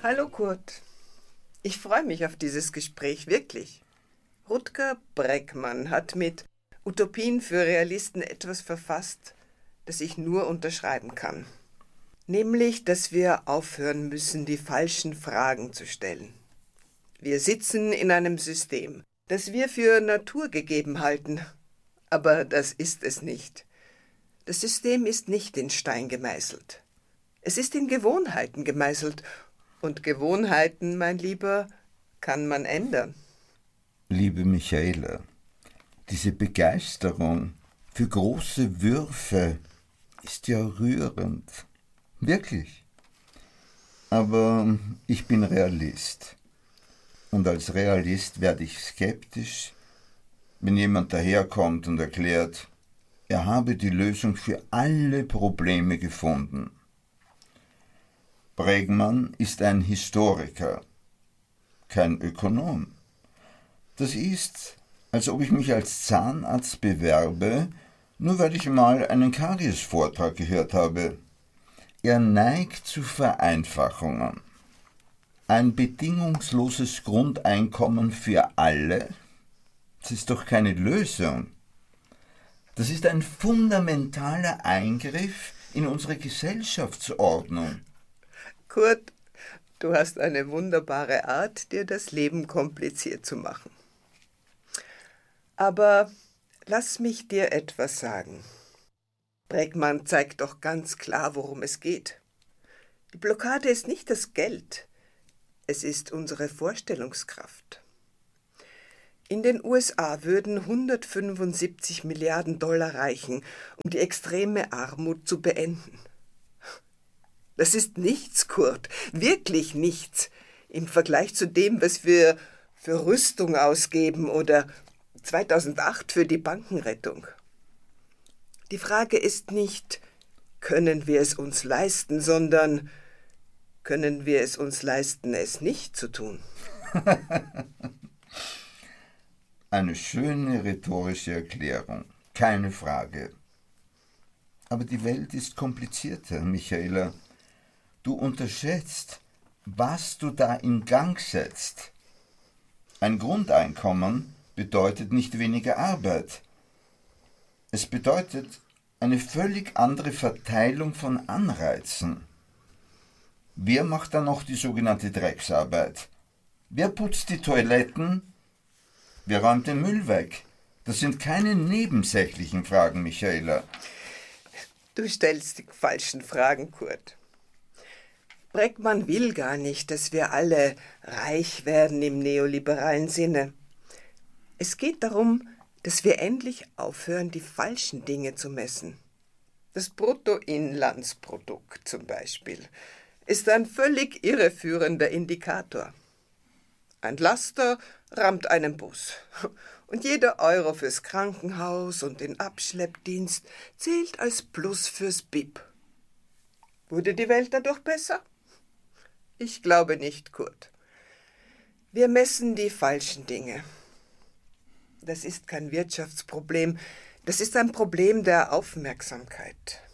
Hallo Kurt, ich freue mich auf dieses Gespräch, wirklich. Rutger Bregmann hat mit Utopien für Realisten etwas verfasst, das ich nur unterschreiben kann. Nämlich, dass wir aufhören müssen, die falschen Fragen zu stellen. Wir sitzen in einem System, das wir für naturgegeben halten, aber das ist es nicht. Das System ist nicht in Stein gemeißelt. Es ist in Gewohnheiten gemeißelt. Und Gewohnheiten, mein Lieber, kann man ändern. Liebe Michaela, diese Begeisterung für große Würfe ist ja rührend. Wirklich. Aber ich bin Realist. Und als Realist werde ich skeptisch, wenn jemand daherkommt und erklärt, er habe die Lösung für alle Probleme gefunden. Bregmann ist ein Historiker, kein Ökonom. Das ist, als ob ich mich als Zahnarzt bewerbe, nur weil ich mal einen Karies-Vortrag gehört habe. Er neigt zu Vereinfachungen. Ein bedingungsloses Grundeinkommen für alle, das ist doch keine Lösung. Das ist ein fundamentaler Eingriff in unsere Gesellschaftsordnung. Kurt, du hast eine wunderbare Art, dir das Leben kompliziert zu machen. Aber lass mich dir etwas sagen. Bregmann zeigt doch ganz klar, worum es geht. Die Blockade ist nicht das Geld, es ist unsere Vorstellungskraft. In den USA würden 175 Milliarden Dollar reichen, um die extreme Armut zu beenden. Das ist nichts, Kurt, wirklich nichts, im Vergleich zu dem, was wir für Rüstung ausgeben oder 2008 für die Bankenrettung. Die Frage ist nicht, können wir es uns leisten, sondern können wir es uns leisten, es nicht zu tun? Eine schöne rhetorische Erklärung, keine Frage. Aber die Welt ist komplizierter, Michaela. Du unterschätzt, was du da in Gang setzt. Ein Grundeinkommen bedeutet nicht weniger Arbeit. Es bedeutet eine völlig andere Verteilung von Anreizen. Wer macht dann noch die sogenannte Drecksarbeit? Wer putzt die Toiletten? Wer räumt den Müll weg? Das sind keine nebensächlichen Fragen, Michaela. Du stellst die falschen Fragen, Kurt. Bregmann will gar nicht, dass wir alle reich werden im neoliberalen Sinne. Es geht darum, dass wir endlich aufhören, die falschen Dinge zu messen. Das Bruttoinlandsprodukt zum Beispiel ist ein völlig irreführender Indikator. Ein Laster rammt einen Bus und jeder Euro fürs Krankenhaus und den Abschleppdienst zählt als Plus fürs BIP. Wurde die Welt dadurch besser? Ich glaube nicht, Kurt. Wir messen die falschen Dinge. Das ist kein Wirtschaftsproblem, das ist ein Problem der Aufmerksamkeit.